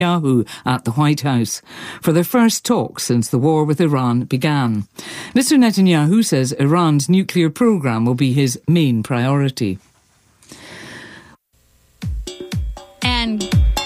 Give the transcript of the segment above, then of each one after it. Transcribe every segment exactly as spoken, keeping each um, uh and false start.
Netanyahu at the White House for their first talks since the war with Iran began. Mister Netanyahu says Iran's nuclear program will be his main priority. And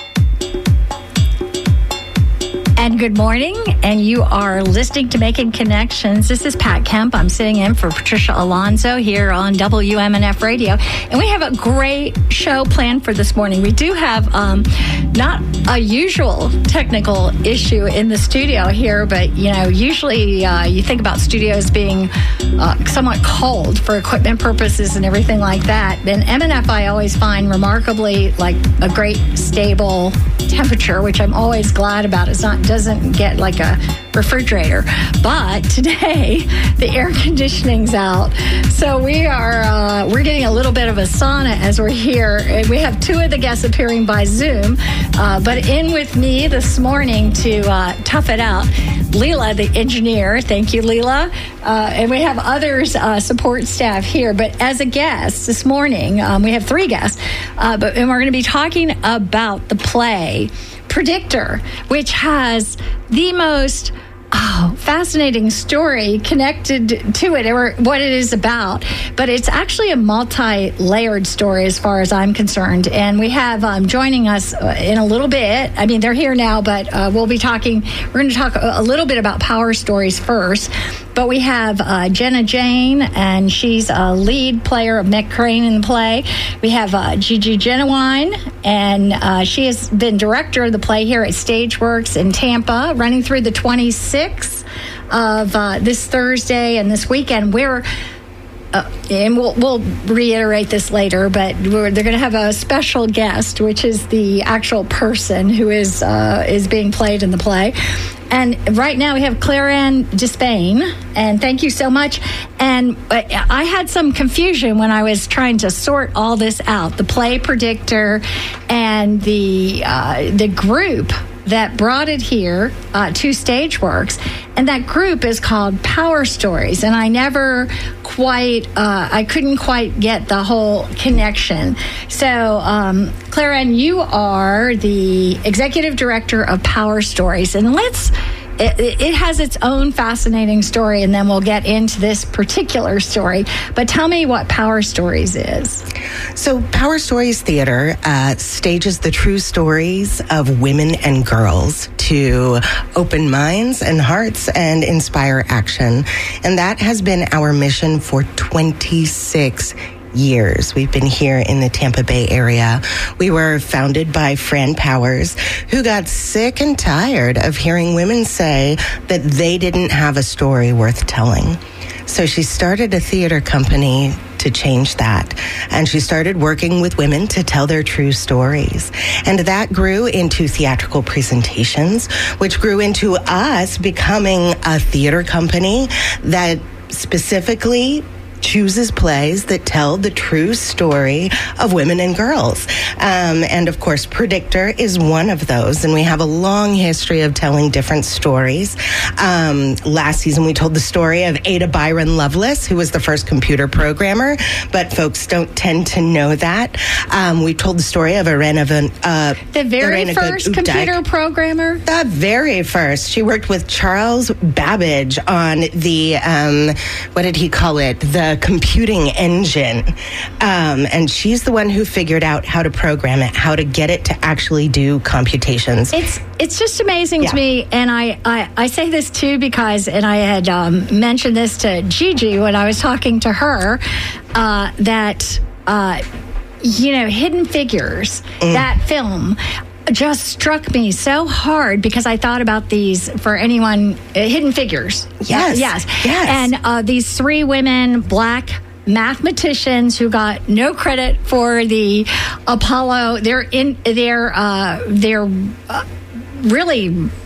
And good morning, and you are listening to Making Connections. This is Pat Kemp. I'm sitting in for Patricia Alonso here on W M N F Radio, and we have a great show planned for this morning. We do have um, not a usual technical issue in the studio here, but, you know, usually uh, you think about studios being uh, somewhat cold for equipment purposes and everything like that. And M N F I always find remarkably like a great stable temperature, which I'm always glad about. It's not doesn't get like a refrigerator, but today the air conditioning's out, so we are uh, we're getting a little bit of a sauna as we're here. And we have two of the guests appearing by Zoom, uh, but in with me this morning to uh, tough it out, Leela, the engineer. Thank you, Leela. Uh, and we have others, uh, support staff here. But as a guest this morning, um, we have three guests, uh, but and we're going to be talking about the play Predictor, which has the most oh, fascinating story connected to it, or what it is about. But it's actually a multi-layered story as far as I'm concerned. And we have um, joining us in a little bit. I mean, they're here now, but uh, we'll be talking. We're going to talk a little bit about Power Stories first. But we have uh, Jenna Jane, and she's a lead player of Mick Crane in the play. We have uh, Gigi Genuine, and uh, she has been director of the play here at Stageworks in Tampa, running through the twenty-sixth of uh, this Thursday and this weekend. We're Uh, and we'll, we'll reiterate this later, but we're, they're going to have a special guest, which is the actual person who is uh, is being played in the play. And right now we have Claire Ann Despain, and thank you so much. And I had some confusion when I was trying to sort all this out, the play Predictor and the uh, the group that brought it here uh, to Stageworks, and that group is called Power Stories. And I never quite, uh, I couldn't quite get the whole connection. So, um, Clara, you are the executive director of Power Stories, and let's. It, it has its own fascinating story, and then we'll get into this particular story. But tell me what Power Stories is. So Power Stories Theater uh, stages the true stories of women and girls to open minds and hearts and inspire action. And that has been our mission for twenty-six years. We've been here in the Tampa Bay area. We were founded by Fran Powers, who got sick and tired of hearing women say that they didn't have a story worth telling. So she started a theater company to change that. And she started working with women to tell their true stories. And that grew into theatrical presentations, which grew into us becoming a theater company that specifically chooses plays that tell the true story of women and girls. Um, and of course, Predictor is one of those. And we have a long history of telling different stories. Um, last season, we told the story of Ada Byron Loveless, who was the first computer programmer, but folks don't tend to know that. Um, we told the story of Irena Van, uh, the very Irena first Good computer programmer? The very first. She worked with Charles Babbage on the, um, what did he call it? The computing engine. Um, and she's the one who figured out how to program it, how to get it to actually do computations. It's it's just amazing yeah. to me. And I, I, I say this too because, and I had um, mentioned this to Gigi when I was talking to her, uh, that, uh, you know, Hidden Figures, mm. that film, just struck me so hard because I thought about these for anyone, uh, Hidden Figures. Yes. Uh, yes. Yes. And uh, these three women, black mathematicians who got no credit for the Apollo. They're in, they're, uh, they're, uh, really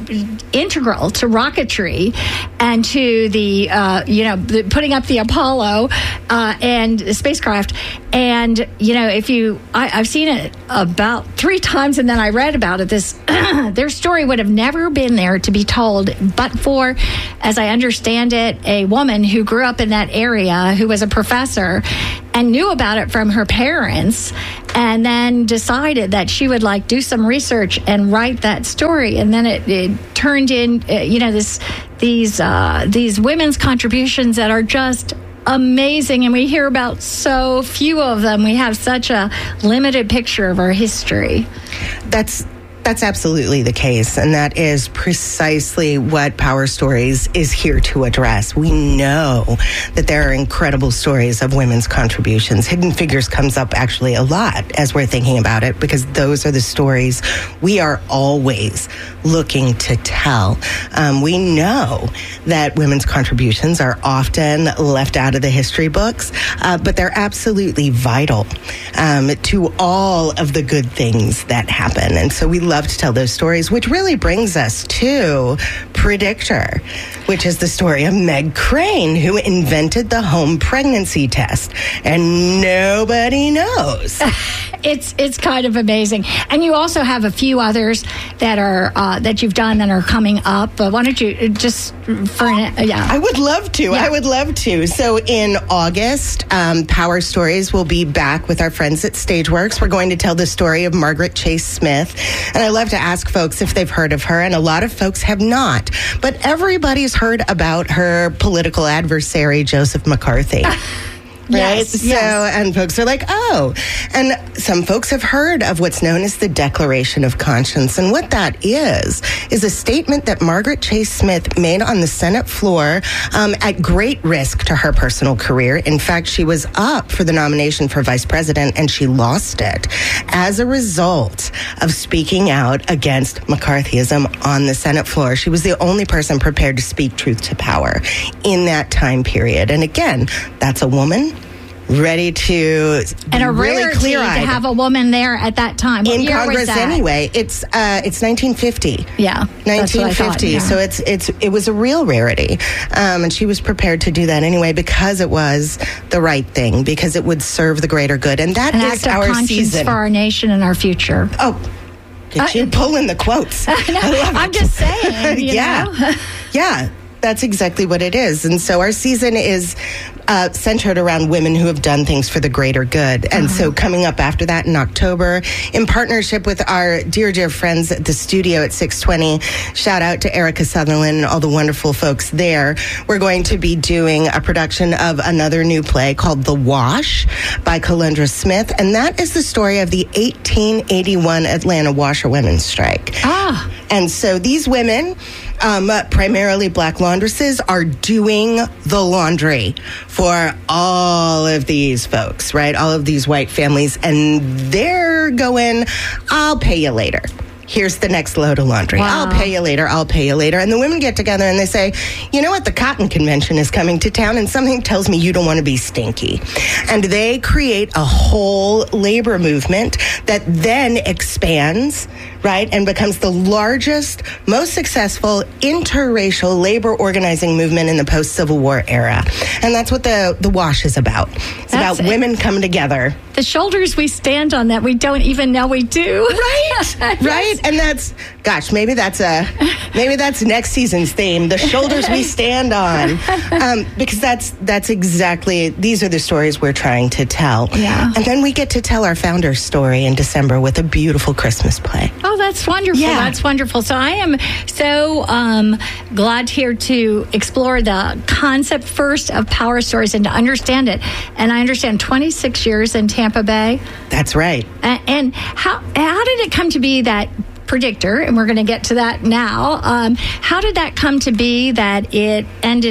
integral to rocketry and to the, uh, you know, the, putting up the Apollo uh, and the spacecraft. And, you know, if you, I, I've seen it about three times and then I read about it. This, their story would have never been there to be told, but for, as I understand it, a woman who grew up in that area who was a professor and knew about it from her parents, and then decided that she would like do some research and write that story. And then it, it turned in, uh, you know, this these uh, these women's contributions that are just amazing, and we hear about so few of them. We have such a limited picture of our history. That's That's absolutely the case, and that is precisely what Power Stories is here to address. We know that there are incredible stories of women's contributions. Hidden Figures comes up actually a lot as we're thinking about it, because those are the stories we are always looking to tell. Um, we know that women's contributions are often left out of the history books, uh, but they're absolutely vital um, to all of the good things that happen. And so we love to tell those stories, which really brings us to Predictor, which is the story of Meg Crane, who invented the home pregnancy test, and nobody knows. It's it's kind of amazing. And you also have a few others that are uh, that you've done that are coming up. Uh, why don't you just for uh, yeah? I would love to. Yeah. I would love to. So in August, um, Power Stories will be back with our friends at Stageworks. We're going to tell the story of Margaret Chase Smith, and I love to ask folks if they've heard of her, and a lot of folks have not. But everybody's heard about her political adversary, Joseph McCarthy. Right? Yes, so, yes. And folks are like, oh. And some folks have heard of what's known as the Declaration of Conscience. And what that is, is a statement that Margaret Chase Smith made on the Senate floor um, at great risk to her personal career. In fact, she was up for the nomination for vice president, and she lost it as a result of speaking out against McCarthyism on the Senate floor. She was the only person prepared to speak truth to power in that time period. And again, that's a woman ready to and a really rarity clear-eyed to have a woman there at that time. What in year Congress was that? anyway. It's uh, it's nineteen fifty. Yeah, nineteen fifty. Thought, yeah. So it's it's it was a real rarity, um, and she was prepared to do that anyway because it was the right thing, because it would serve the greater good, and that An is act of our conscience season for our nation and our future. Oh, get you Uh, pulling the quotes. I know. I love I'm it. just saying. You yeah, know? yeah. That's exactly what it is. And so our season is uh, centered around women who have done things for the greater good. And uh-huh. so coming up after that in October, in partnership with our dear, dear friends at the studio at six twenty, shout out to Erica Sutherland and all the wonderful folks there. We're going to be doing a production of another new play called The Wash by Kalendra Smith. And that is the story of the eighteen eighty-one Atlanta washerwomen's strike. Ah. And so these women, Um, primarily black laundresses, are doing the laundry for all of these folks, right? All of these white families. And they're going, I'll pay you later. Here's the next load of laundry. Wow. I'll pay you later. I'll pay you later. And the women get together and they say, you know what? The Cotton Convention is coming to town, and something tells me you don't want to be stinky. And they create a whole labor movement that then expands, right, and becomes the largest, most successful interracial labor organizing movement in the post-Civil War era. And that's what the, the Wash is about. It's That's about it. women coming together. The shoulders we stand on that we don't even know we do. Right, right. And that's, gosh, maybe that's a, maybe that's next season's theme, the shoulders we stand on. Um, because that's, that's exactly, these are the stories we're trying to tell. Yeah. And then we get to tell our founder's story in December with a beautiful Christmas play. Oh, that's wonderful. Yeah. That's wonderful. So I am so um, glad here to explore the concept first of Power Stories and to understand it. And I understand twenty-six years in Tampa Bay. That's right. Uh, and how how did it come to be that Predictor, and we're going to get to that now, um, how did that come to be that it ended up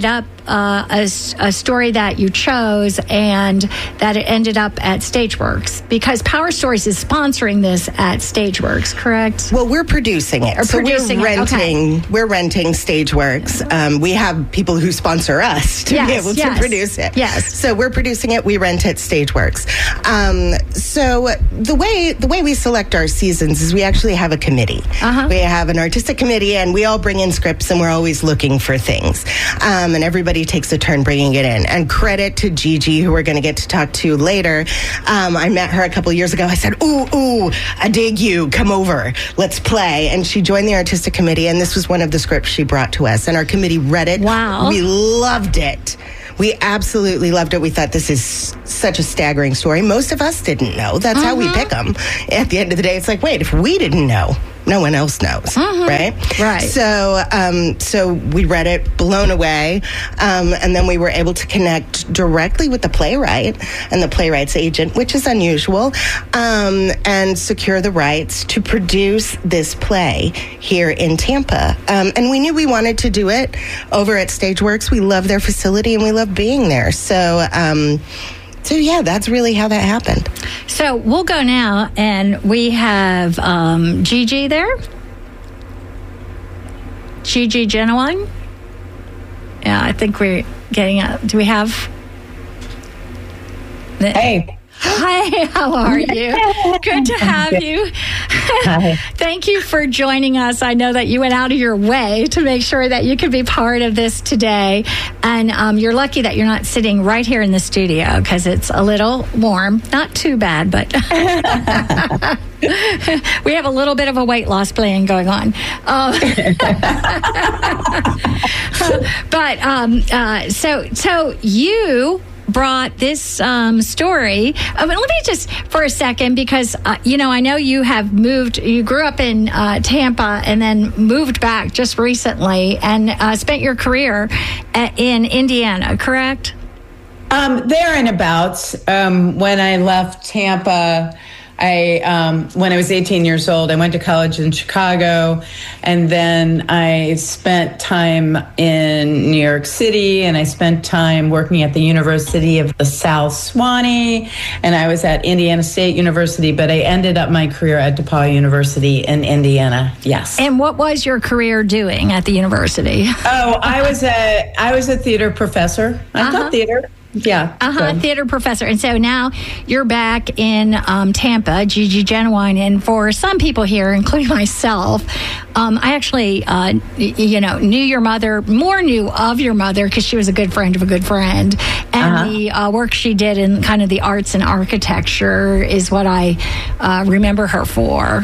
uh, a, a story that you chose and that it ended up at Stageworks, because Power Stories is sponsoring this at Stageworks, correct? Well, we're producing it. Or so producing we're it, renting. okay. We're renting Stageworks. Um, we have people who sponsor us to yes, be able yes, to produce it. Yes. So we're producing it. We rent it Stageworks. Um, so the way the way we select our seasons is we actually have a committee. Uh-huh. We have an artistic committee, and we all bring in scripts, and we're always looking for things. Um, and everybody takes a turn bringing it in. And credit to Gigi, who we're going to get to talk to later. Um, I met her a couple years ago. I said, ooh, ooh, I dig you. Come over. Let's play. And she joined the artistic committee, and this was one of the scripts she brought to us. And our committee read it. Wow. We loved it. We absolutely loved it. We thought this is such a staggering story. Most of us didn't know. That's mm-hmm. how we pick them. At the end of the day, it's like, wait, if we didn't know, no one else knows, mm-hmm. right? Right. So, um, so we read it, blown away, um, and then we were able to connect directly with the playwright and the playwright's agent, which is unusual, um, and secure the rights to produce this play here in Tampa. Um, and we knew we wanted to do it over at Stageworks. We love their facility and we love being there. So. Um, So, yeah, that's really how that happened. So we'll go now, and we have um, Gigi there. Gigi Genuine. Yeah, I think we're getting up. Do we have... The- hey. Hi, how are you? Good to have you. Thank you for joining us. I know that you went out of your way to make sure that you could be part of this today. And um, you're lucky that you're not sitting right here in the studio because it's a little warm. Not too bad, but we have a little bit of a weight loss plan going on. Um, but um, uh, so, so you... brought this um, story. I mean, let me just for a second, because uh, you know, I know you have moved. You grew up in uh, Tampa and then moved back just recently, and uh, spent your career at, in Indiana. Correct? Um, there and abouts. Um, when I left Tampa, I um, when I was eighteen years old, I went to college in Chicago, and then I spent time in New York City, and I spent time working at the University of the South Swanee, and I was at Indiana State University, but I ended up my career at DePaul University in Indiana. Yes. And what was your career doing at the university? Oh, I was a I was a theater professor. I uh-huh. taught theater. Yeah. Uh-huh, so. Theater professor. And so now you're back in um, Tampa, Gigi Genuine. And for some people here, including myself, um, I actually, uh, you know, knew your mother, more knew of your mother because she was a good friend of a good friend. And uh-huh. the uh, work she did in kind of the arts and architecture is what I uh, remember her for.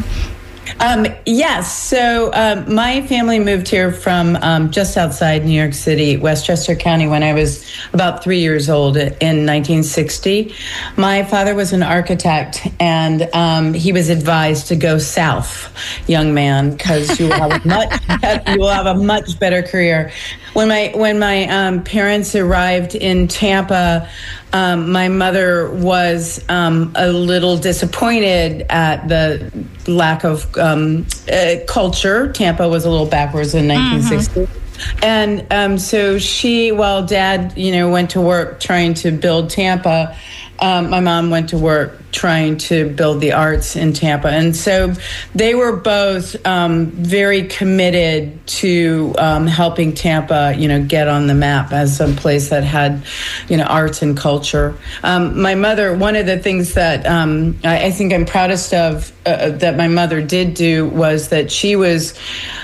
Um, yes. So um, my family moved here from um, just outside New York City, Westchester County, when I was about three years old in nineteen sixty. My father was an architect, and um, he was advised to go south, young man, because you will have a much you will have a much better career. When my when my um, parents arrived in Tampa, um, my mother was um, a little disappointed at the lack of um, uh, culture. Tampa was a little backwards in nineteen sixty. Mm-hmm. And um, so she, while Dad, you know, went to work trying to build Tampa, um, my mom went to work trying to build the arts in Tampa. And so they were both um, very committed to um, helping Tampa, you know, get on the map as a place that had, you know, arts and culture. Um, my mother, one of the things that um, I, I think I'm proudest of uh, that my mother did do was that she was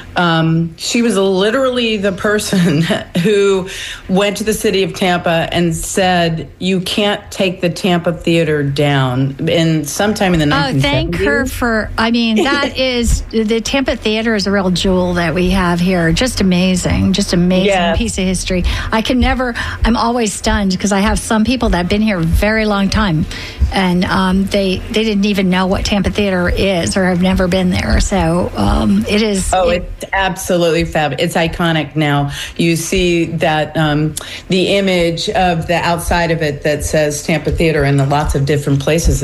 Um, she was literally the person who went to the city of Tampa and said, you can't take the Tampa Theater down. In sometime in the nineteen seventies. Oh, thank her for, I mean, that is, the Tampa Theater is a real jewel that we have here. Just amazing. Just amazing yeah. piece of history. I can never, I'm always stunned because I have some people that have been here a very long time, and um, they, they didn't even know what Tampa Theater is or have never been there. So um, it is. Oh, it, it's absolutely fab. It's iconic now. You see that um, the image of the outside of it that says Tampa Theater in lots of different places in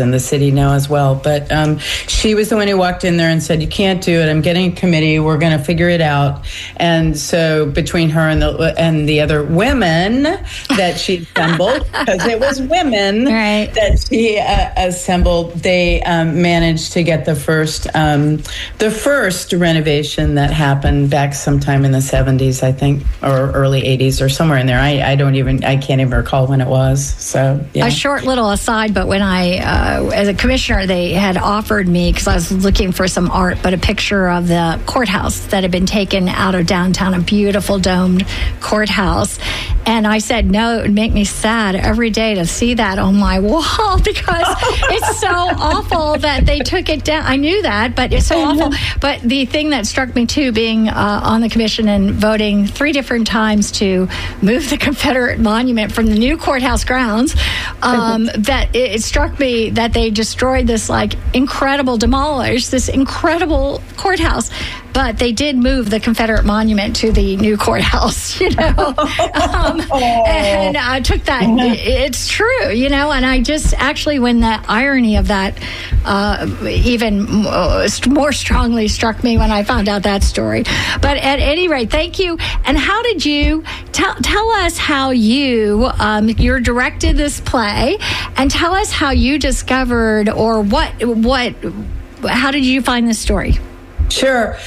in the city know as well. But um, she was the one who walked in there and said, "You can't do it. I'm getting a committee. We're going to figure it out." And so between her and the and the other women that she assembled, because it was women right. that she uh, assembled, they um, managed to get the first um, the first renovation that happened back sometime in the seventies, I think, or early eighties, or somewhere in there. I, I don't even I can't even recall when it was. So yeah. A short little aside, but when I, uh, as a commissioner, they had offered me, because I was looking for some art, but a picture of the courthouse that had been taken out of downtown, a beautiful domed courthouse. And I said, no, it would make me sad every day to see that on my wall, because it's so awful that they took it down. I knew that, but it's so awful. But the thing that struck me, too, being uh, on the commission and voting three different times to move the Confederate monument from the new courthouse grounds, um, that it, it struck me that they destroyed this, like, incredible, demolished this incredible courthouse. But they did move the Confederate monument to the new courthouse, you know, um, and I took that. It's true, you know, and I just actually, when the irony of that uh, even more strongly struck me when I found out that story. But at any rate, thank you. And how did you tell tell us how you um, you directed this play, and tell us how you discovered, or what what how did you find this story? Sure.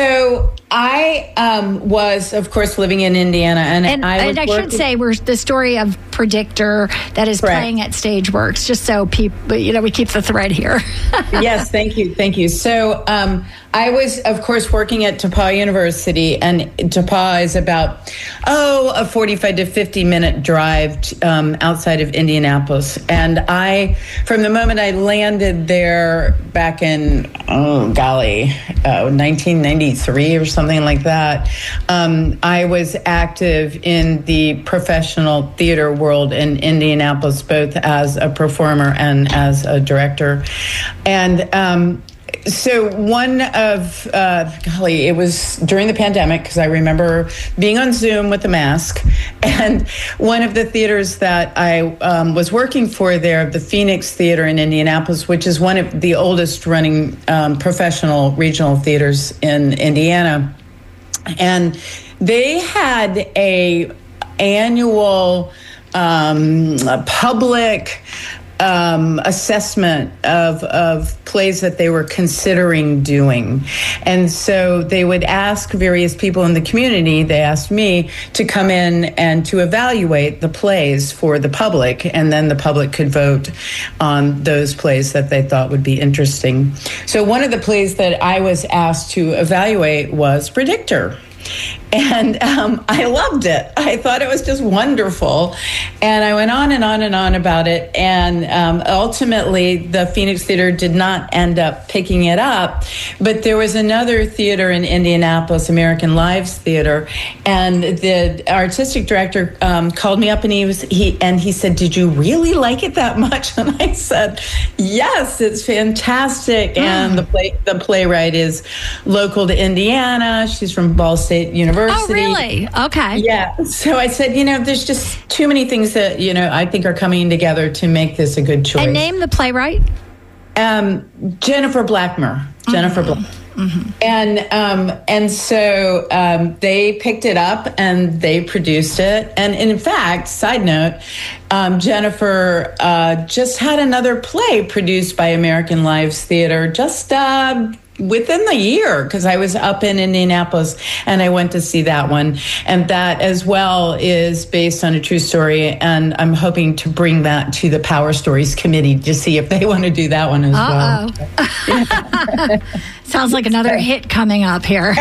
So I um, was, of course, living in Indiana, and, and I, was and I should say we're the story of Predictor that is Correct. Playing at Stageworks, just so people, you know, we keep the thread here. Yes, thank you, thank you. So um, I was, of course, working at DePauw University, and DePauw is about oh a forty-five to fifty minute drive um, outside of Indianapolis, and I, from the moment I landed there back in oh golly, uh, nineteen ninety-three or something like that, um, I was active in the professional theater world in Indianapolis, both as a performer and as a director. And um, so one of, uh, golly, it was during the pandemic, because I remember being on Zoom with a mask. And one of the theaters that I um, was working for there, the Phoenix Theater in Indianapolis, which is one of the oldest running um, professional regional theaters in Indiana. And they had a annual um, public um, assessment of, of plays that they were considering doing. And so they would ask various people in the community, they asked me to come in and to evaluate the plays for the public, and then the public could vote on those plays that they thought would be interesting. So one of the plays that I was asked to evaluate was Predictor. And um, I loved it. I thought it was just wonderful. And I went on and on and on about it. And um, ultimately, the Phoenix Theater did not end up picking it up. But there was another theater in Indianapolis, American Lives Theater. And the artistic director um, called me up, and he was he and he said, "Did you really like it that much?" And I said, "Yes, it's fantastic." Mm. And the play the playwright is local to Indiana. She's from Ball State University. Oh, really? Okay. Yeah. So I said, you know, there's just too many things that, you know, I think are coming together to make this a good choice. And name the playwright? Um, Jennifer Blackmer. Jennifer mm-hmm. Blackmer. Mm-hmm. And um, and so um, they picked it up and they produced it. And in fact, side note, um, Jennifer uh, just had another play produced by American Lives Theater just uh, within the year, because I was up in Indianapolis and I went to see that one. And that as well is based on a true story. And I'm hoping to bring that to the Power Stories Committee to see if they want to do that one as Uh-oh. well. Sounds like another hit coming up here.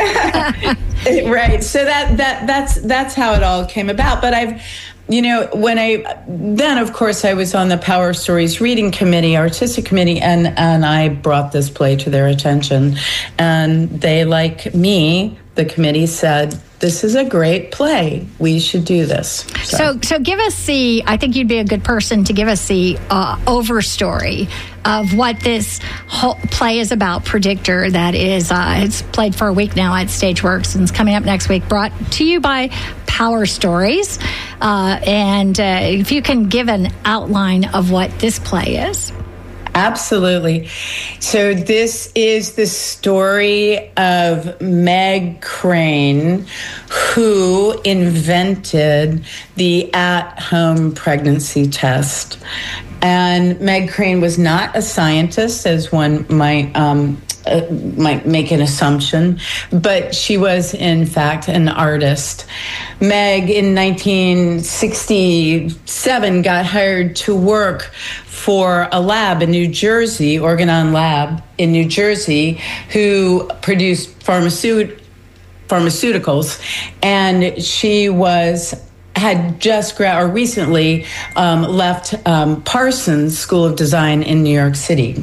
Right. So that that that's that's how it all came about. But I've You know, when I, then of course I was on the Power Stories Reading Committee, Artistic Committee, and, and I brought this play to their attention. And they, like me, the committee said, this is a great play. We should do this. So, so, so give us the, I think you'd be a good person to give us the uh, overstory of what this whole play is about, Predictor, that is, uh, it's played for a week now at Stageworks and it's coming up next week, brought to you by Power Stories. Uh, and uh, if you can give an outline of what this play is. Absolutely. So this is the story of Meg Crane, who invented the at-home pregnancy test. And Meg Crane was not a scientist, as one might um, uh, might make an assumption, but she was, in fact, an artist. Meg, in nineteen sixty-seven, got hired to work for a lab in New Jersey, Organon Lab in New Jersey, who produced pharmaceut- pharmaceuticals, and she was had just gra- or recently um, left um, Parsons School of Design in New York City.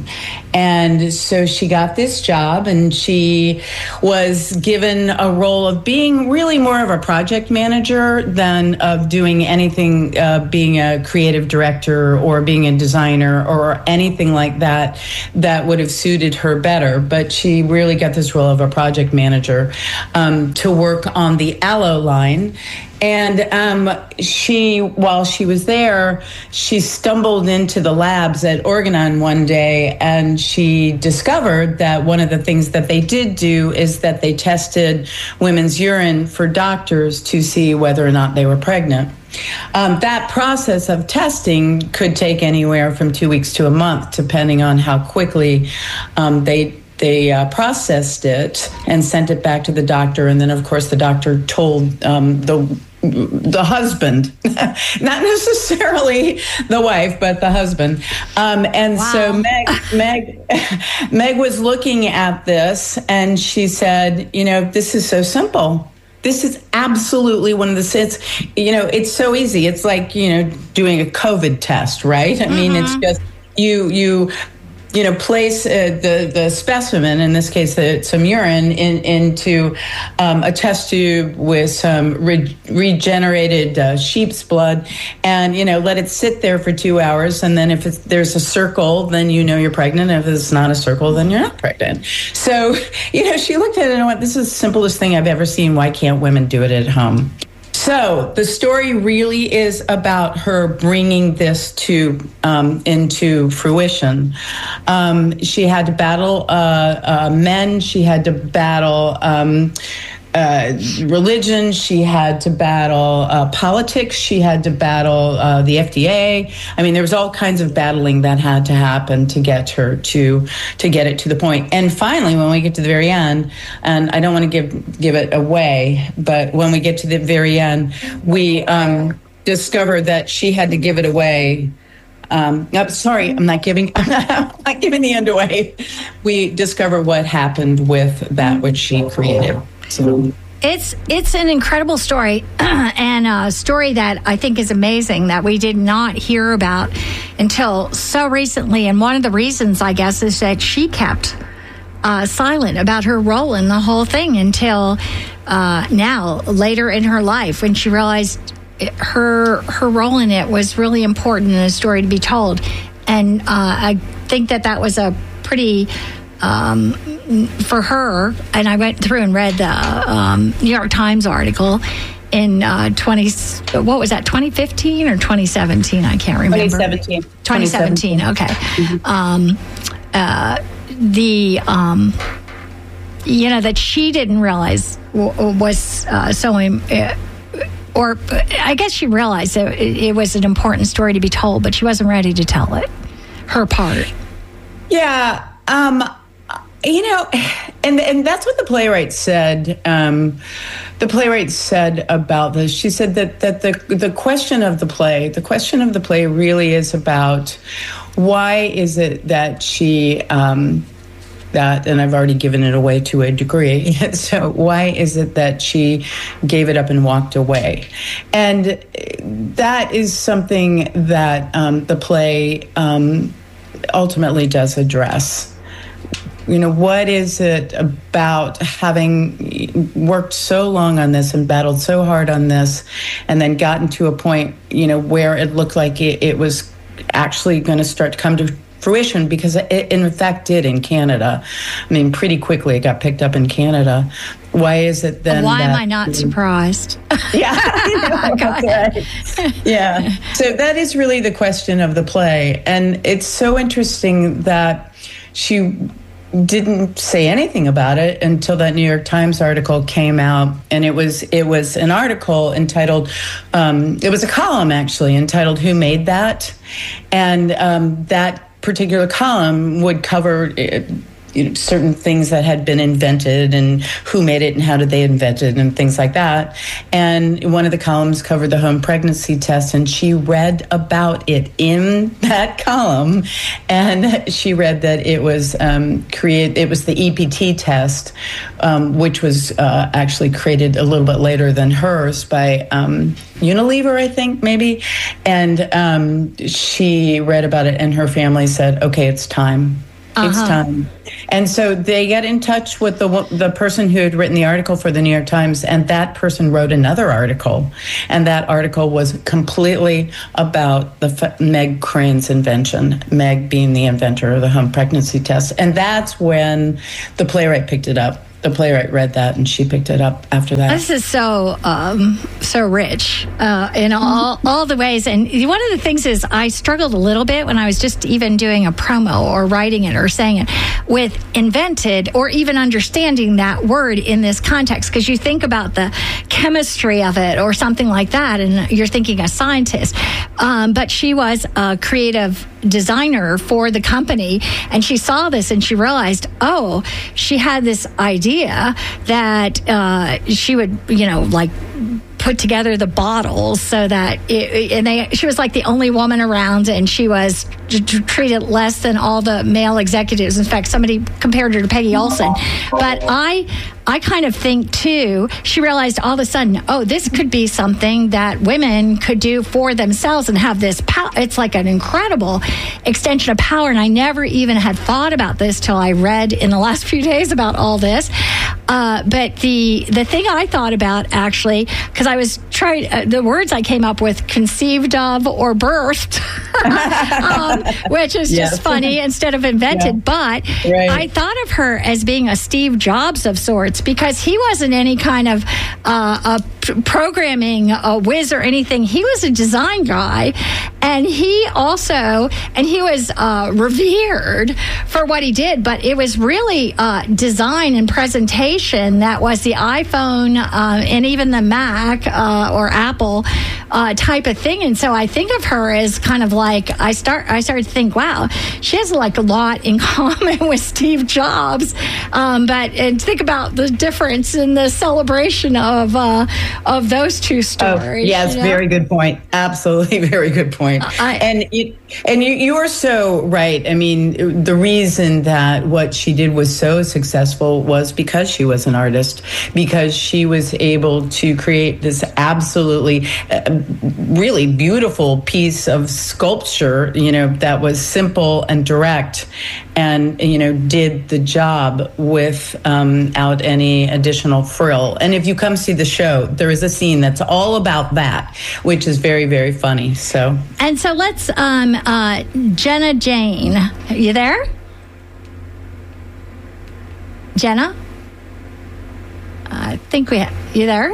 And so she got this job, and she was given a role of being really more of a project manager than of doing anything, uh, being a creative director or being a designer or anything like that that would have suited her better. But she really got this role of a project manager um, to work on the Allo line. And um, she, while she was there, she stumbled into the labs at Organon one day, and she discovered that one of the things that they did do is that they tested women's urine for doctors to see whether or not they were pregnant. Um, that process of testing could take anywhere from two weeks to a month, depending on how quickly um, they They uh, processed it and sent it back to the doctor, and then, of course, the doctor told um, the the husband, not necessarily the wife, but the husband. Um, and wow. so Meg, Meg, Meg was looking at this, and she said, "You know, this is so simple. This is absolutely one of the, it's, you know, it's so easy. It's like, you know, doing a COVID test, right? I mean, mm-hmm. it's just you you." you know, place uh, the, the specimen, in this case, the, some urine, in, into um, a test tube with some re- regenerated uh, sheep's blood, and, you know, let it sit there for two hours. And then if it's, there's a circle, then you know you're pregnant. If it's not a circle, then you're not pregnant. So, you know, she looked at it and went, this is the simplest thing I've ever seen. Why can't women do it at home? So the story really is about her bringing this to um, into fruition. Um, she had to battle uh, uh, men. She had to battle um, uh, religion. She had to battle uh, politics. She had to battle uh, the F D A. I mean, there was all kinds of battling that had to happen to get her to to get it to the point. And finally, when we get to the very end, and I don't want to give give it away, but when we get to the very end, we um, discover that she had to give it away. Um, I'm sorry, I'm not giving I'm not giving the end away. We discover what happened with that which she created. So. It's it's an incredible story, and a story that I think is amazing that we did not hear about until so recently. And one of the reasons, I guess, is that she kept uh, silent about her role in the whole thing until uh, now, later in her life, when she realized it, her her role in it was really important in a story to be told. And uh, I think that that was a pretty... Um, for her, and I went through and read the um, New York Times article in uh, twenty. What was that? twenty fifteen or twenty seventeen? I can't remember. twenty seventeen. twenty seventeen. Okay. Mm-hmm. Um, uh, the um, you know that she didn't realize w- was uh, so. Uh, or I guess she realized that it, it was an important story to be told, but she wasn't ready to tell it. Her part. Yeah. Um, You know, and and that's what the playwright said. Um, the playwright said about this. She said that that the the question of the play, the question of the play, really is about why is it that she um, that, and I've already given it away to a degree. So why is it that she gave it up and walked away? And that is something that um, the play um, ultimately does address. You know, what is it about having worked so long on this and battled so hard on this and then gotten to a point, you know, where it looked like it, it was actually going to start to come to fruition, because it in fact did in Canada. I mean, pretty quickly it got picked up in Canada. Why is it then? Why that, am I not surprised? Yeah, that's right. Yeah. So that is really the question of the play, and it's so interesting that she didn't say anything about it until that New York Times article came out, and it was it was an article entitled, um, it was a column actually entitled "Who Made That," and um, that particular column would cover uh, you know, certain things that had been invented and who made it and how did they invent it and things like that. And one of the columns covered the home pregnancy test, and she read about it in that column. And she read that it was um, create. It was the E P T test, um, which was uh, actually created a little bit later than hers by um, Unilever, I think, maybe. And um, she read about it, and her family said, "Okay, it's time." Uh-huh. It's time. And so they get in touch with the the person who had written the article for the New York Times, and that person wrote another article. And that article was completely about the Meg Crane's invention, Meg being the inventor of the home pregnancy test. And that's when the playwright picked it up. The playwright read that, and she picked it up after that. This is so um, so rich uh, in all all the ways. And one of the things is I struggled a little bit when I was just even doing a promo or writing it or saying it with invented or even understanding that word in this context, because you think about the chemistry of it or something like that, and you're thinking a scientist. Um, but she was a creative designer for the company, and she saw this and she realized, oh, she had this idea that uh, she would, you know, like put together the bottles so that it, and they she was like the only woman around, and she was t- t- treated less than all the male executives. In fact, somebody compared her to Peggy Olson. But I I kind of think too, she realized all of a sudden, oh, this could be something that women could do for themselves and have this power. It's like an incredible extension of power. And I never even had thought about this till I read in the last few days about all this. Uh, but the the thing I thought about actually, because I was trying, uh, the words I came up with, conceived of or birthed, um, which is just yes. funny instead of invented. Yeah. But right. I thought of her as being a Steve Jobs of sorts, because he wasn't any kind of uh, a p- programming a whiz or anything. He was a design guy, and he also, and he was uh, revered for what he did, but it was really uh, design and presentation that was the iPhone uh, and even the Mac uh, or Apple uh, type of thing. And so I think of her as kind of like, I start, I started to think, wow, she has like a lot in common with Steve Jobs. Um, but and think about the difference in the celebration of uh, of those two stories. Oh, yes, you know? Very good point. Absolutely, very good point. Uh, I, and it, and you, you are so right. I mean, the reason that what she did was so successful was because she was an artist, because she was able to create this absolutely, uh, really beautiful piece of sculpture, you know, that was simple and direct, and, you know, did the job without um, any additional frill. And if you come see the show, there is a scene that's all about that, which is very, very funny. So, and so let's, um, uh, Jenna Jane, you there? Jenna? I think we have, you there?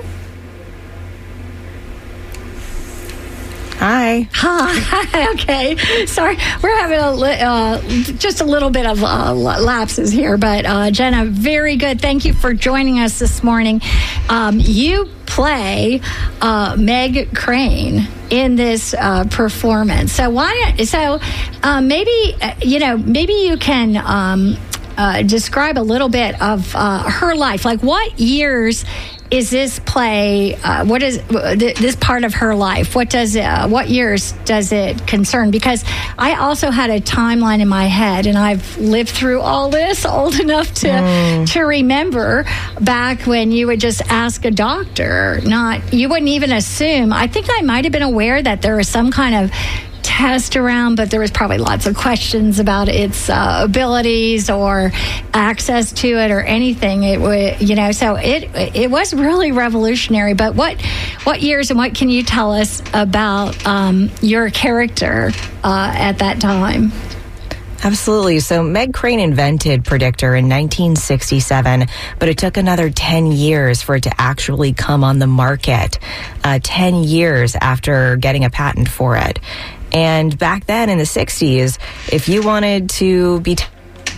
Hi. Hi. Okay. Sorry. We're having a li- uh, just a little bit of uh, lapses here, but uh, Jenna, very good. Thank you for joining us this morning. Um, you play uh, Meg Crane in this uh, performance. So why? So uh, maybe uh, you know. Maybe you can. Um, Uh, describe a little bit of uh, her life. Like, what years is this play? Uh, what is uh, th- this part of her life? What does uh, what years does it concern? Because I also had a timeline in my head, and I've lived through all this old enough to mm. to remember back when you would just ask a doctor. Not you wouldn't even assume. I think I might have been aware that there was some kind of test around, but there was probably lots of questions about its uh, abilities or access to it or anything. It would, you know, so it it was really revolutionary. But what what years and what can you tell us about um, your character uh, at that time? Absolutely. So Meg Crane invented Predictor in nineteen sixty-seven, but it took another ten years for it to actually come on the market. Uh, ten years after getting a patent for it. And back then in the sixties, if you wanted to be... T-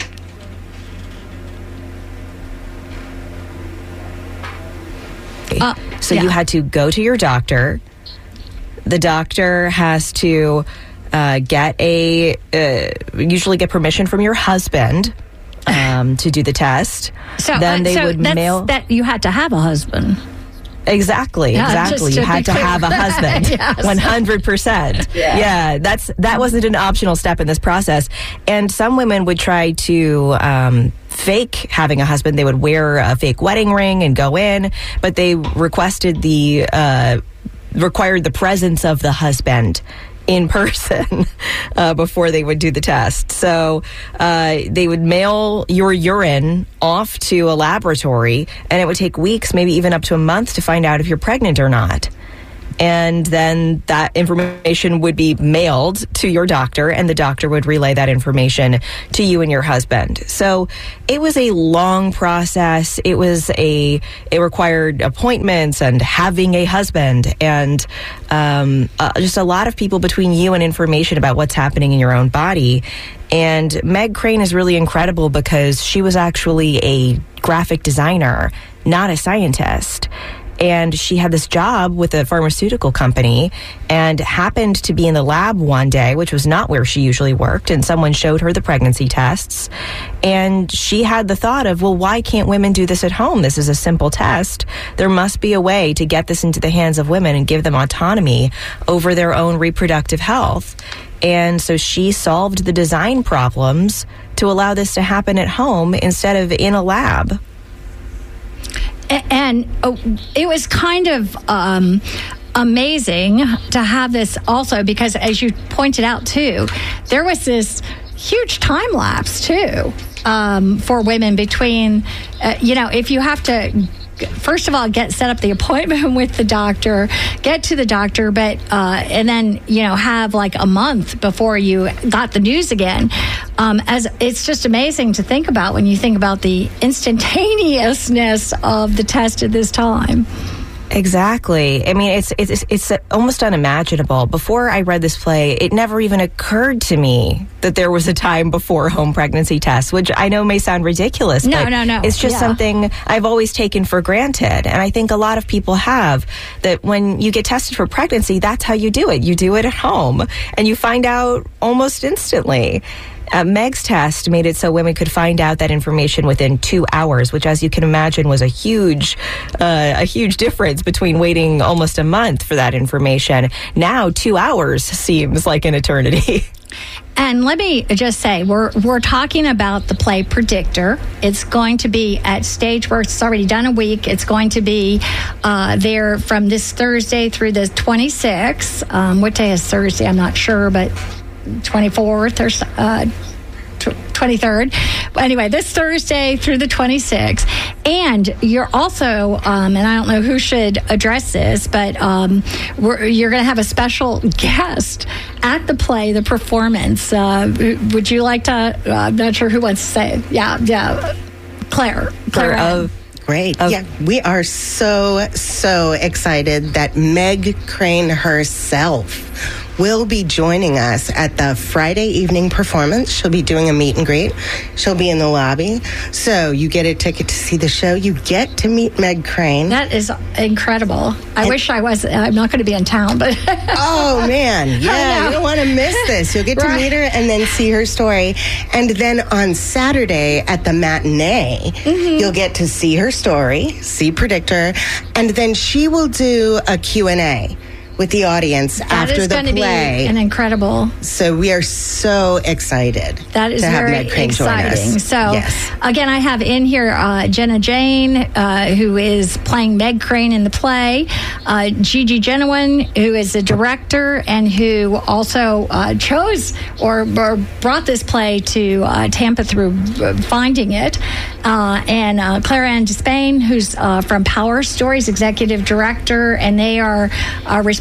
uh, so yeah. you had to go to your doctor. The doctor has to... Uh, get a uh, usually get permission from your husband um, to do the test. So then uh, they so would that's, mail. That you had to have a husband. Exactly, yeah, exactly. To you had to clear. have a husband, yes. one hundred percent. Yeah. yeah, that's that wasn't an optional step in this process. And some women would try to um, fake having a husband. They would wear a fake wedding ring and go in, but they requested the uh, required the presence of the husband in person uh, before they would do the test. So uh, they would mail your urine off to a laboratory, and it would take weeks, maybe even up to a month, to find out if you're pregnant or not. And then that information would be mailed to your doctor, and the doctor would relay that information to you and your husband. So it was a long process. It was a, it required appointments and having a husband and um, uh, just a lot of people between you and information about what's happening in your own body. And Meg Crane is really incredible because she was actually a graphic designer, not a scientist. And she had this job with a pharmaceutical company and happened to be in the lab one day, which was not where she usually worked. And someone showed her the pregnancy tests. And she had the thought of, well, why can't women do this at home? This is a simple test. There must be a way to get this into the hands of women and give them autonomy over their own reproductive health. And so she solved the design problems to allow this to happen at home instead of in a lab. And uh, it was kind of um, amazing to have this also because, as you pointed out, too, there was this huge time lapse, too, um, for women between, uh, you know, if you have to... First of all, get set up the appointment with the doctor, get to the doctor, but uh, and then you know have like a month before you got the news again. Um, as it's just amazing to think about when you think about the instantaneousness of the test at this time. Exactly. I mean, it's it's it's almost unimaginable. Before I read this play, it never even occurred to me that there was a time before home pregnancy tests, which I know may sound ridiculous. No, but no, no. It's just yeah. something I've always taken for granted. And I think a lot of people have, that when you get tested for pregnancy, that's how you do it. You do it at home and you find out almost instantly. Uh, Meg's test made it so women could find out that information within two hours, which, as you can imagine, was a huge, uh, a huge difference between waiting almost a month for that information. Now, two hours seems like an eternity. And let me just say, we're we're talking about the play Predictor. It's going to be at Stageworks. It's already done a week. It's going to be uh, there from this Thursday through the twenty-sixth. Um, what day is Thursday? I'm not sure, but twenty-fourth or uh, twenty-third. Anyway, this Thursday through the twenty-sixth. And you're also, um, and I don't know who should address this, but um, we're, you're going to have a special guest at the play, the performance. Uh, would you like to, uh, I'm not sure who wants to say it. Yeah, yeah. Claire. Claire. Of, Great. of, yeah, we are so, so excited that Meg Crane herself will be joining us at the Friday evening performance. She'll be doing a meet and greet. She'll be in the lobby. So you get a ticket to see the show. You get to meet Meg Crane. That is incredible. I and, wish I was, I'm not going to be in town, but. Oh, man. Yeah, you don't want to miss this. You'll get to right. meet her and then see her story. And then on Saturday at the matinee, mm-hmm. you'll get to see her story, see Predictor, and then she will do a Q and A with the audience that after is the going play. To be an incredible. So we are so excited. That is to have very Meg Crane exciting. Join us. So yes. again, I have in here uh, Jenna Jane, uh, who is playing Meg Crane in the play. Uh, Gigi Genuine, who is the director and who also uh, chose or, or brought this play to uh, Tampa through finding it. Uh, and uh, Claire Ann Despain, who's uh, from Power Stories, executive director, and they are uh, responsible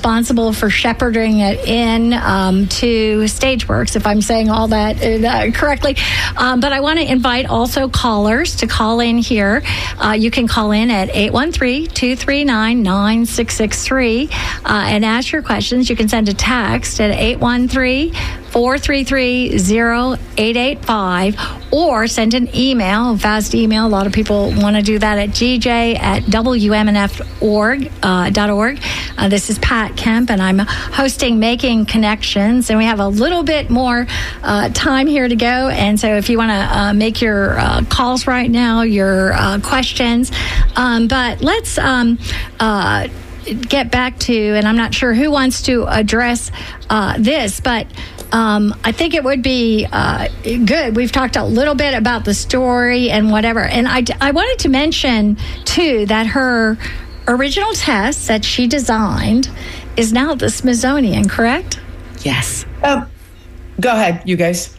responsible for shepherding it in um, to Stageworks, if I'm saying all that uh, correctly. Um, but I want to invite also callers to call in here. Uh, you can call in at eight one three, two three nine, nine six six three uh, and ask your questions. You can send a text at eight one three, four three three, zero eight eight five or send an email, fast email. A lot of people want to do that at g j at w m n f dot org. Uh, this is Pat Kemp, and I'm hosting Making Connections, and we have a little bit more uh, time here to go. And so if you want to uh, make your uh, calls right now, your uh, questions, um, but let's um, uh, get back to, and I'm not sure who wants to address uh, this, but Um, I think it would be uh, good. We've talked a little bit about the story and whatever. And I, I wanted to mention, too, that her original test that she designed is now at the Smithsonian, correct? Yes. Oh, go ahead, you guys.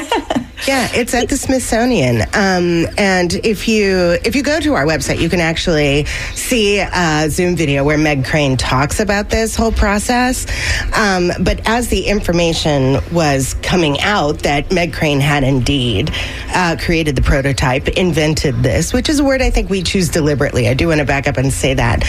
Yeah, it's at the Smithsonian. Um, and if you if you go to our website, you can actually see a Zoom video where Meg Crane talks about this whole process. Um, but as the information was coming out that Meg Crane had indeed uh, created the prototype, invented this, which is a word I think we choose deliberately. I do want to back up and say that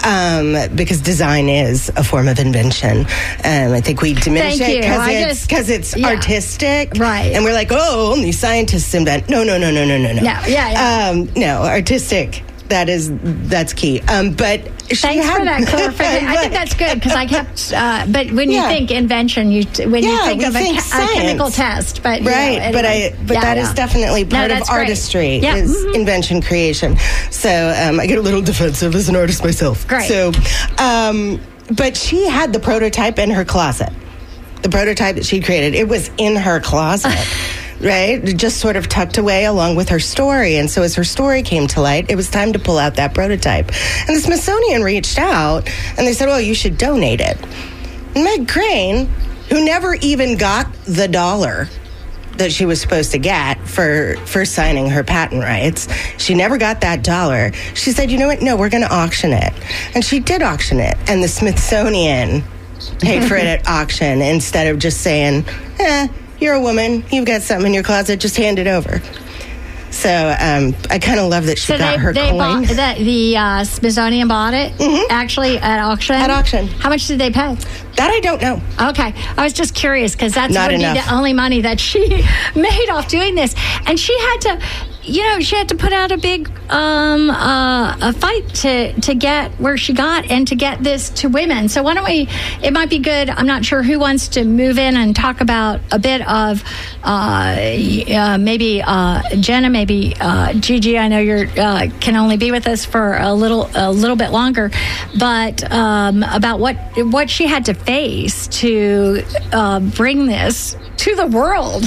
um, because design is a form of invention. Um, I think we diminish Thank it because it's, just, 'cause it's yeah. artistic. Right. And we're like, oh, only scientists invent. No, no, no, no, no, no, no. No, yeah, yeah. Um, no, artistic. That is, that's key. Um, but she Thanks had, for that clarification. I think that's good because I kept, uh, but when you Yeah. think invention, you when you Yeah, think we of a, think a chemical science. test, but you know, Right, anyway. but I, but Yeah, that yeah. is definitely part No, of that's great. artistry Yeah, is mhm. invention creation. So um, I get a little defensive as an artist myself. Great. So, um, but she had the prototype in her closet. The prototype that she created, it was in her closet. Right? Just sort of tucked away along with her story. And so as her story came to light, it was time to pull out that prototype. And the Smithsonian reached out and they said, well, you should donate it. And Meg Crane, who never even got the dollar that she was supposed to get for, for signing her patent rights, she never got that dollar. She said, you know what? No, we're going to auction it. And she did auction it. And the Smithsonian paid for it at auction instead of just saying, eh, you're a woman, you've got something in your closet, just hand it over. So um, I kind of love that she So got they, her they coin. bought that the uh, Smithsonian bought it Mhm. actually at auction. At auction. How much did they pay? That I don't know. Okay, I was just curious because that's Not would be enough. the only money that she made off doing this, and she had to, you know, she had to put out a big um, uh, a fight to to get where she got and to get this to women. So why don't we? It might be good. I'm not sure who wants to move in and talk about a bit of uh, uh, maybe uh, Jenna, maybe uh, Gigi. I know you're uh, can only be with us for a little a little bit longer, but um, about what what she had to face to uh, bring this to the world.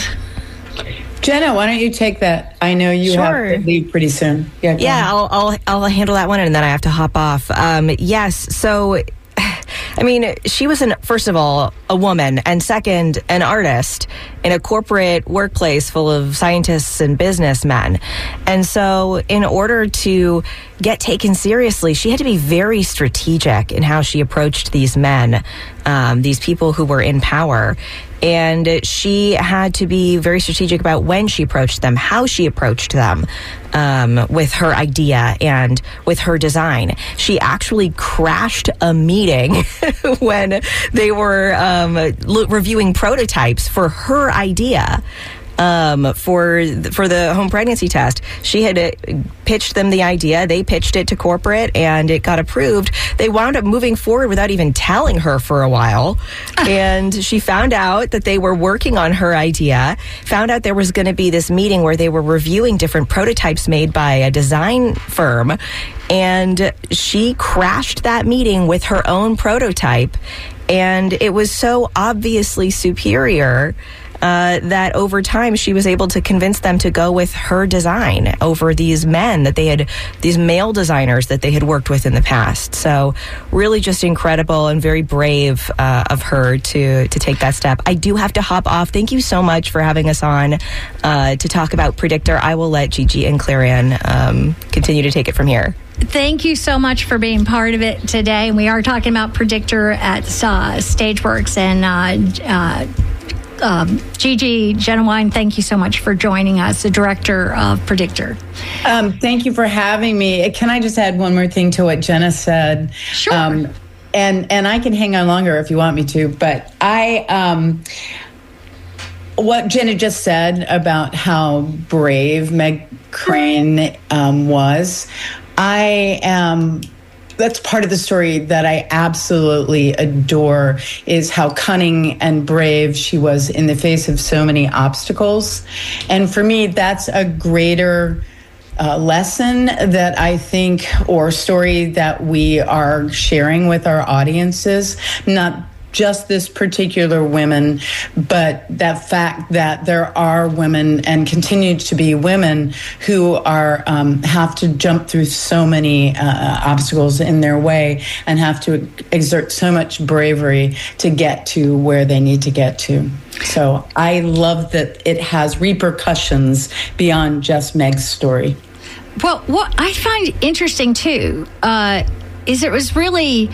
Jenna, why don't you take that? I know you Sure. have to leave pretty soon. Yeah, go Yeah, on. I'll, I'll I'll handle that one, and then I have to hop off. Um, yes, so I mean, she was an first of all a woman, and second, an artist in a corporate workplace full of scientists and businessmen. And so, in order to get taken seriously, she had to be very strategic in how she approached these men, um, these people who were in power. And she had to be very strategic about when she approached them, how she approached them um, with her idea and with her design. She actually crashed a meeting when they were um, l- reviewing prototypes for her idea. Um, for for the home pregnancy test. She had uh, pitched them the idea. They pitched it to corporate, and it got approved. They wound up moving forward without even telling her for a while. And she found out that they were working on her idea, found out there was going to be this meeting where they were reviewing different prototypes made by a design firm. And she crashed that meeting with her own prototype. And it was so obviously superior Uh, that over time she was able to convince them to go with her design over these men that they had, these male designers that they had worked with in the past. So really just incredible and very brave uh, of her to to take that step. I do have to hop off. Thank you so much for having us on uh, to talk about Predictor. I will let Gigi and Clarion um, continue to take it from here. thank you so much for being part of it today. We are talking about Predictor at uh, Stageworks, and uh, uh, um, Gigi Genuine, thank you so much for joining us, the director of Predictor. Um, thank you for having me. Can I just add one more thing to what Jenna said? Sure. Um, and and I can hang on longer if you want me to, but I. Um, What Jenna just said about how brave Meg Crane um, was, I am, that's part of the story that I absolutely adore, is how cunning and brave she was in the face of so many obstacles. And for me, that's a greater uh, lesson that I think, or story that we are sharing with our audiences, not just this particular women, but that fact that there are women and continue to be women who are um, have to jump through so many uh, obstacles in their way and have to exert so much bravery to get to where they need to get to. So I love that it has repercussions beyond just Meg's story. Well, what I find interesting too uh, is it was really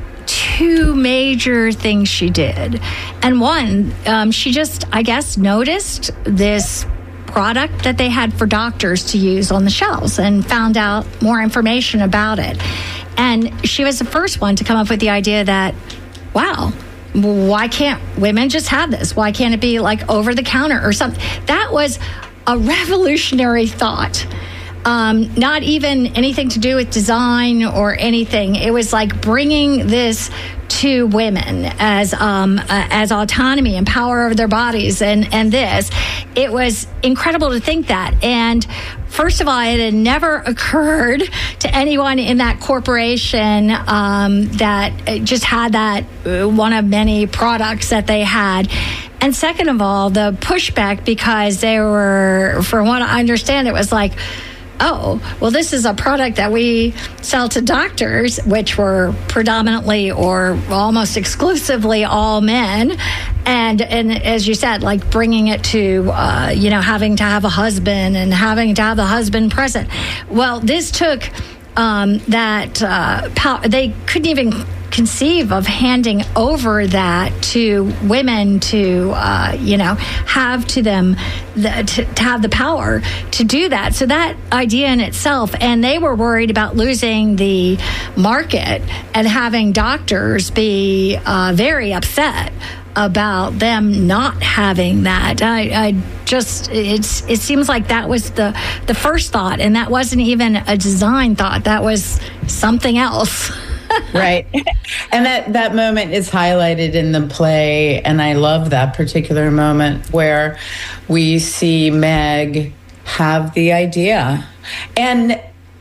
two major things she did. And one, um, she just, I guess, noticed this product that they had for doctors to use on the shelves and found out more information about it. And she was the first one to come up with the idea that, wow, why can't women just have this? Why can't it be like over the counter or something? That was a revolutionary thought. Um, not even anything to do with design or anything. It was like bringing this to women as um, uh, as autonomy and power over their bodies, and and this. It was incredible to think that. And first of all, it had never occurred to anyone in that corporation um, that just had that uh, one of many products that they had. And second of all, the pushback, because they were, from what I understand, it was like, oh, well, this is a product that we sell to doctors, which were predominantly or almost exclusively all men. And, and as you said, like bringing it to, uh, you know, having to have a husband and having to have the husband present. Well, this took um, that uh, power. They couldn't even conceive of handing over that to women to, uh, you know, have to them, the, to, to have the power to do that. So that idea in itself, and they were worried about losing the market and having doctors be uh, very upset about them not having that. I, I just, it's, it seems like that was the, the first thought, and that wasn't even a design thought. That was something else. Right. And that, that moment is highlighted in the play. And I love that particular moment where we see Meg have the idea. And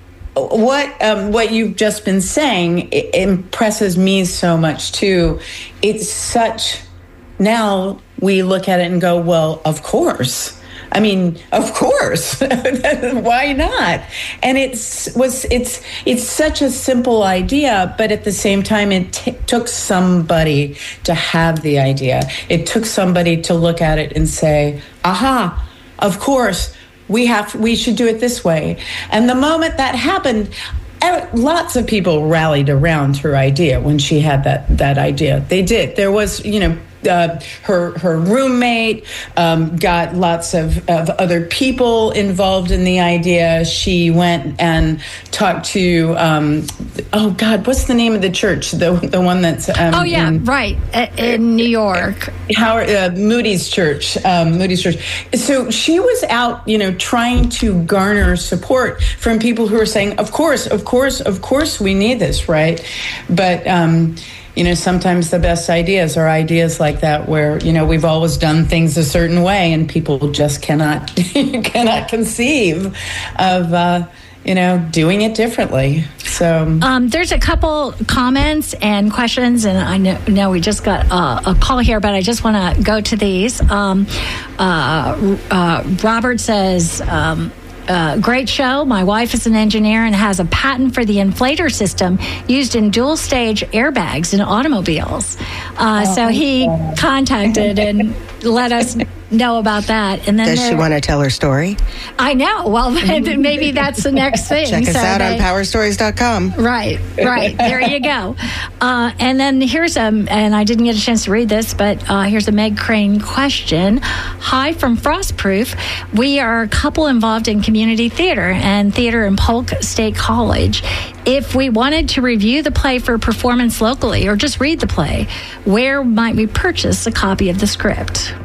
what um, what you've just been saying it impresses me so much, too. It's such, now we look at it and go, well, of course. I mean, of course, why not? And it's was it's it's such a simple idea, but at the same time, it t- took somebody to have the idea. It took somebody to look at it and say, "Aha! Of course, we have we should do it this way." And the moment that happened, lots of people rallied around her idea when she had that that idea. They did. There was, you know. Uh, her her roommate um, got lots of, of other people involved in the idea. She went and talked to um, oh God, what's the name of the church? The the one that's um, oh yeah, in, right in New York, Howard uh, Moody's Church. Um, Moody's Church. So she was out, you know, trying to garner support from people who were saying, "Of course, of course, of course, we need this, right?" But um, you know, sometimes the best ideas are ideas like that, where, you know, we've always done things a certain way and people just cannot cannot conceive of, uh, you know, doing it differently. So um, there's a couple comments and questions, and I know, know we just got uh, a call here, but I just want to go to these. Um, uh, uh, Robert says, um, Uh, great show. My wife is an engineer and has a patent for the inflator system used in dual stage airbags in automobiles. Uh, oh, so he contacted and let us know about that. And then Does she there- want to tell her story? I know. Well, maybe that's the next thing. Check us So out they- on power stories dot com. Right, right. There you go. Uh, and then here's a, and I didn't get a chance to read this, but uh, here's a Meg Crane question. Hi from Frostproof. We are a couple involved in community theater and theater in Polk State College. If we wanted to review the play for performance locally or just read the play, where might we purchase a copy of the script?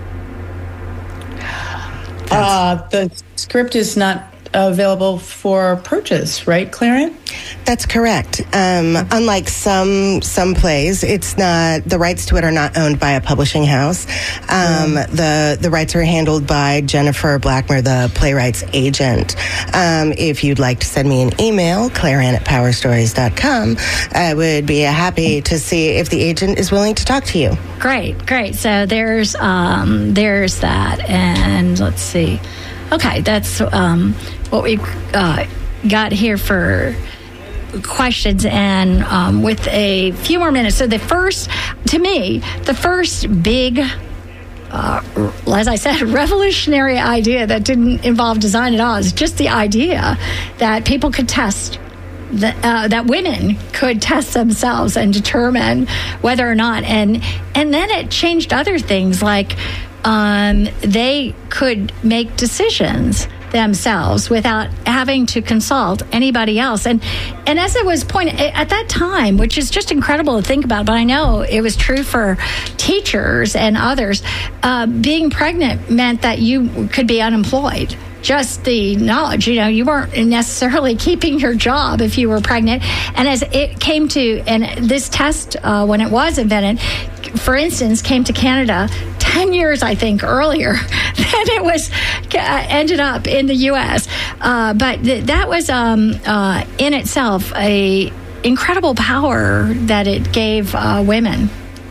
Uh, the script is not available for purchase, right, Clarence? That's correct. Um, unlike some some plays, it's not the rights to it are not owned by a publishing house. Um, mm. The the rights are handled by Jennifer Blackmer, the playwright's agent. Um, if you'd like to send me an email, clarianne at power stories dot com, I would be happy to see if the agent is willing to talk to you. Great, great. So there's um, there's that, and let's see. Okay, that's um, what we uh, got here for questions, and um, with a few more minutes. So the first, to me, the first big, uh, as I said, revolutionary idea that didn't involve design at all is just the idea that people could test. The, uh, that women could test themselves and determine whether or not, and and then it changed other things, like um, they could make decisions themselves without having to consult anybody else. And and as it was pointed at that time, which is just incredible to think about, but I know it was true for teachers and others, uh, being pregnant meant that you could be unemployed. Just the knowledge, you know, you weren't necessarily keeping your job if you were pregnant. And as it came to, and this test, uh, when it was invented, for instance, came to Canada ten years, I think, earlier than it was uh, ended up in the U S. Uh, but th- that was um, uh, in itself a incredible power that it gave uh, women.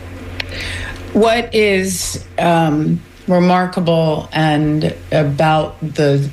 What is um, remarkable and about the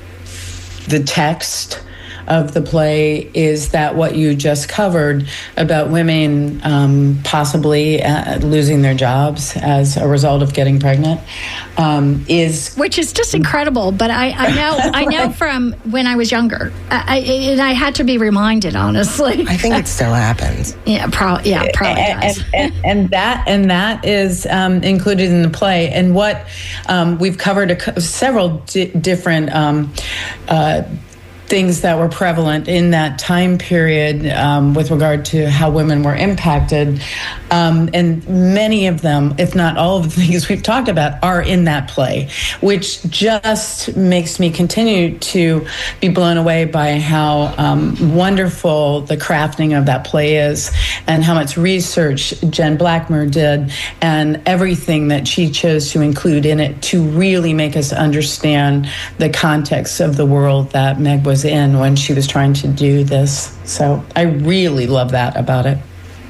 the text of the play is that what you just covered about women um, possibly uh, losing their jobs as a result of getting pregnant um, is which is just incredible. But I, I know I know from when I was younger, I, I, and I had to be reminded. Honestly, I think it still happens. Yeah, pro- yeah, probably does. And, and, and that and that is um, included in the play. And what um, we've covered a, several di- different. Um, uh, things that were prevalent in that time period um, with regard to how women were impacted. Um, and many of them, if not all of the things we've talked about, are in that play, which just makes me continue to be blown away by how um, wonderful the crafting of that play is and how much research Jen Blackmer did and everything that she chose to include in it to really make us understand the context of the world that Meg was in when she was trying to do this. So I really love that about it.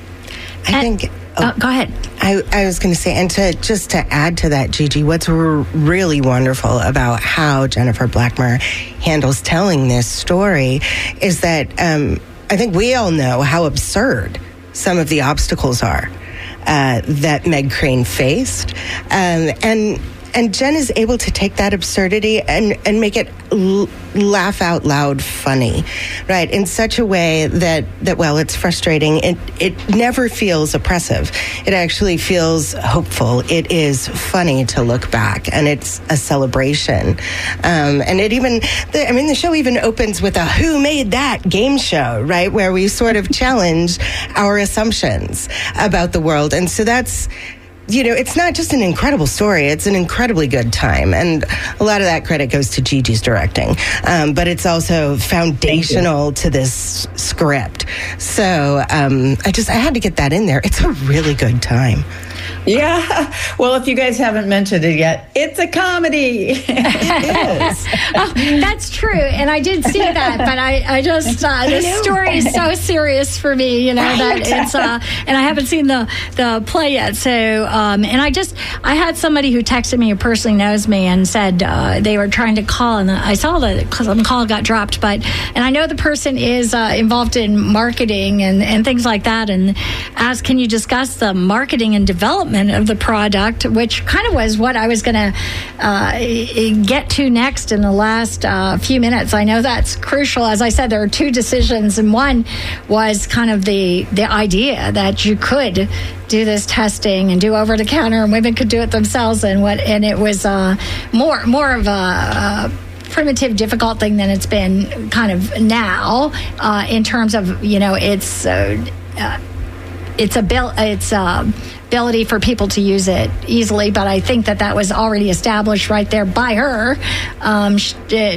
I think. Oh, uh, go ahead. I, I was going to say, and to just to add to that, Gigi, what's r- really wonderful about how Jennifer Blackmer handles telling this story is that um, I think we all know how absurd some of the obstacles are uh, that Meg Crane faced, um, and. And Jen is able to take that absurdity and, and make it l- laugh out loud funny, right? In such a way that, that well, it's frustrating. It, it never feels oppressive. It actually feels hopeful. It is funny to look back, and it's a celebration. Um, and it even, the, I mean, the show even opens with a "Who Made That" game show, right? Where we sort of challenge our assumptions about the world. And so that's, you know, it's not just an incredible story, it's an incredibly good time. And a lot of that credit goes to Gigi's directing. Um, but it's also foundational to this script. So um, I just, I had to get that in there. It's a really good time. Yeah. Well, if you guys haven't mentioned it yet, it's a comedy. It is. Oh, that's true. And I did see that, but I, I just, uh, the story is so serious for me, you know, that it's, uh, and I haven't seen the, the play yet. So, uh, um, and I just, I had somebody who texted me who personally knows me and said uh, they were trying to call, and I saw the call got dropped, but, and I know the person is uh, involved in marketing and, and things like that, and asked, can you discuss the marketing and development of the product, which kind of was what I was going to uh, get to next in the last uh, few minutes. I know that's crucial. As I said, there are two decisions, and one was kind of the the idea that you could do this testing and do over the counter, and women could do it themselves, and what and it was uh, more more of a, a primitive, difficult thing than it's been kind of now uh, in terms of, you know, it's uh, uh, it's a bill it's uh, ability for people to use it easily, but I think that that was already established right there by her. Um, it,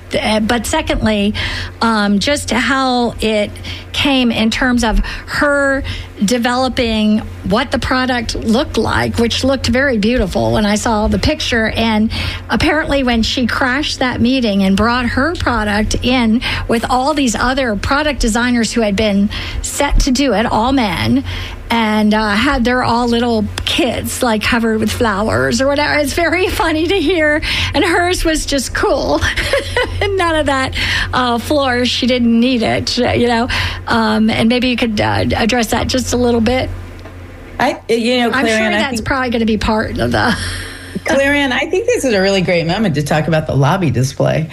But secondly, um, just how it came in terms of her developing what the product looked like, which looked very beautiful when I saw the picture. And apparently when she crashed that meeting and brought her product in with all these other product designers who had been set to do it, all men, and uh, had their all little kids like covered with flowers or whatever. It's very funny to hear. And hers was just cool. None of that uh, flourish. She didn't need it, you know. Um, and maybe you could uh, address that just a little bit. I, you know, I'm Clarion, sure that's think, probably going to be part of the. Clarion, I think this is a really great moment to talk about the lobby display.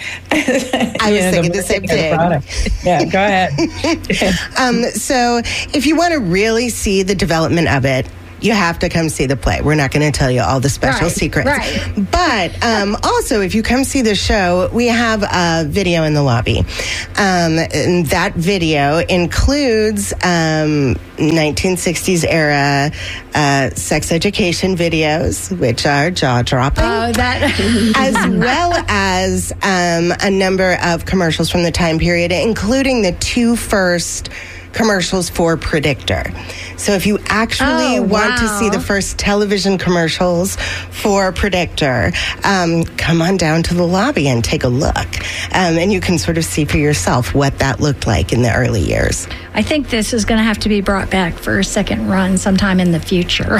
I was know, thinking the, the same thing. The yeah, go ahead. um, so if you want to really see the development of it, you have to come see the play. We're not going to tell you all the special right, secrets. Right. But um, also, if you come see the show, we have a video in the lobby. Um, and that video includes um, nineteen sixties era uh, sex education videos, which are jaw-dropping. Oh, that. As well as um, a number of commercials from the time period, including the two first commercials for Predictor. So if you actually oh, want wow. to see the first television commercials for Predictor, um, come on down to the lobby and take a look. Um, and you can sort of see for yourself what that looked like in the early years. I think this is going to have to be brought back for a second run sometime in the future.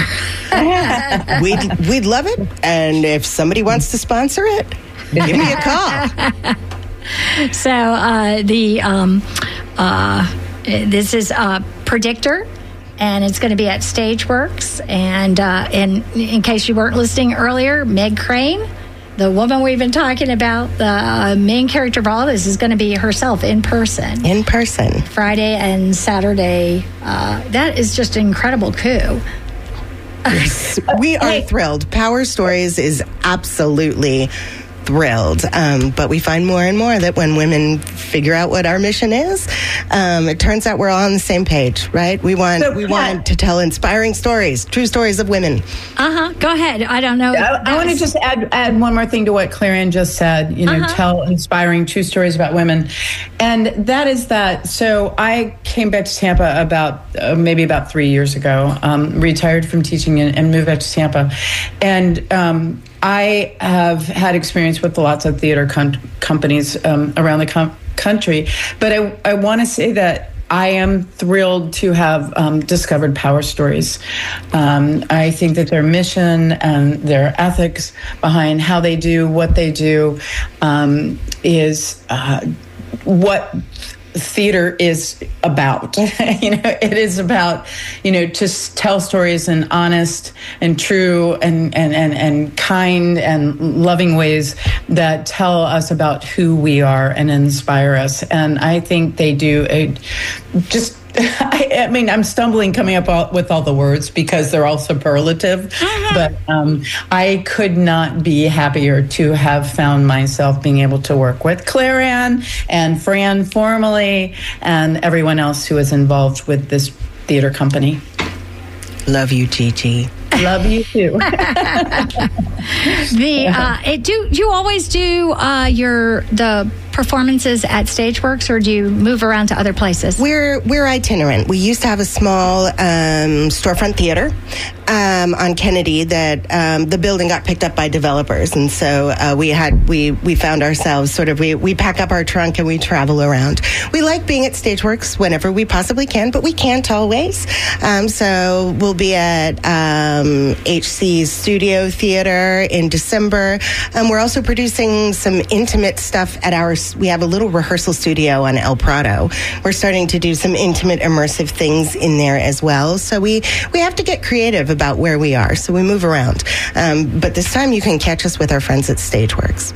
we'd, we'd love it. And if somebody wants to sponsor it, give me a call. So uh, the... Um, uh, This is uh, Predictor, and it's going to be at Stageworks. And uh, in, in case you weren't listening earlier, Meg Crane, the woman we've been talking about, the uh, main character of all this, is going to be herself in person. In person. Friday and Saturday. Uh, that is just an incredible coup. Yes, we are hey. thrilled. Power Stories is absolutely thrilled. Um, but we find more and more that when women figure out what our mission is, um, it turns out we're all on the same page, right? We want so, we yeah. want to tell inspiring stories, true stories of women. Uh-huh. Go ahead. I don't know. I, I want to just add add one more thing to what Clarion just said, you know, uh-huh. tell inspiring true stories about women. And that is that. So I came back to Tampa about uh, maybe about three years ago, um, retired from teaching and, and moved back to Tampa. And um, I have had experience with lots of theater com- companies um, around the com- country, but I, I want to say that I am thrilled to have um, discovered Power Stories. Um, I think that their mission and their ethics behind how they do what they do um, is uh, what theater is about. You know, it is about, you know, to tell stories in honest and true and, and, and, and kind and loving ways that tell us about who we are and inspire us. And I think they do a just I, I mean, I'm stumbling coming up all, with all the words because they're all superlative, uh-huh. but um, I could not be happier to have found myself being able to work with Clarion and Fran formally and everyone else who is involved with this theater company. Love you, Gigi. Love you too. the uh, it, do you always do uh, your the performances at Stageworks, or do you move around to other places? We're we're itinerant. We used to have a small um, storefront theater um, on Kennedy that um, the building got picked up by developers, and so uh, we had we we found ourselves sort of we we pack up our trunk and we travel around. We like being at Stageworks whenever we possibly can, but we can't always. Um, so we'll be at um, H C's Studio Theater in December. Um, we're also producing some intimate stuff at our. We have a little rehearsal studio on El Prado. We're starting to do some intimate, immersive things in there as well. So we we have to get creative about where we are. So we move around. Um, but this time you can catch us with our friends at Stageworks.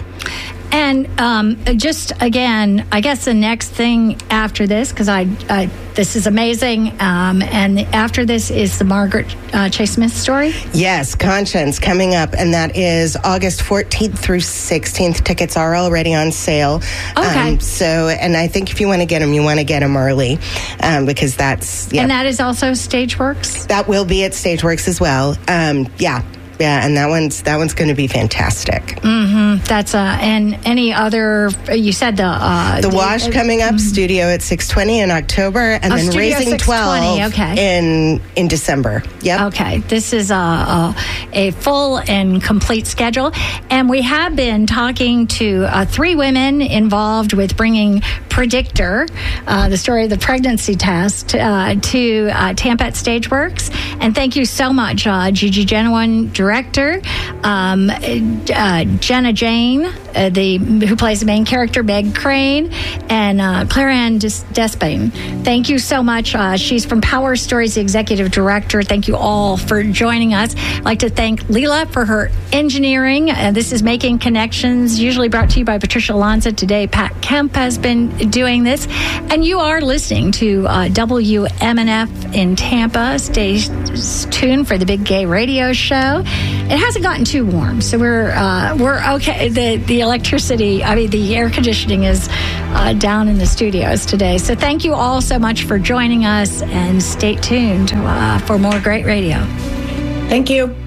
And um, just again, I guess the next thing after this, because I, I this is amazing, um, and after this is the Margaret uh, Chase Smith story. Yes, Conscience coming up, and that is August fourteenth through sixteenth. Tickets are already on sale. Okay. Um, so, and I think if you want to get them, you want to get them early, um, because that's yeah. And that is also Stageworks. That will be at Stageworks as well. Um, yeah. Yeah, and that one's that one's going to be fantastic. Mm-hmm. That's uh, and any other? You said the uh, the Wash uh, coming up, mm-hmm. Studio at six twenty in October, and oh, then Studio Raising twelve okay. in in December. Yep. Okay, this is a, a a full and complete schedule, and we have been talking to uh, three women involved with bringing Predictor, uh, the story of the pregnancy test, uh, to uh, Tampa at Stageworks. And thank you so much, uh, Gigi Genuine, director, um, uh, Jenna Jane, uh, the who plays the main character, Meg Crane, and uh, Claire Ann Des- Despain. Thank you so much. Uh, she's from Power Stories, the executive director. Thank you all for joining us. I'd like to thank Leela for her engineering. Uh, this is Making Connections, usually brought to you by Patricia Alonso. Today, Pat Kemp has been doing this, and you are listening to uh, W M N F in Tampa. Stay tuned for the Big Gay Radio Show. It hasn't gotten too warm, so we're uh, we're okay. The the electricity, I mean, the air conditioning is uh, down in the studios today. So thank you all so much for joining us, and stay tuned uh, for more great radio. Thank you.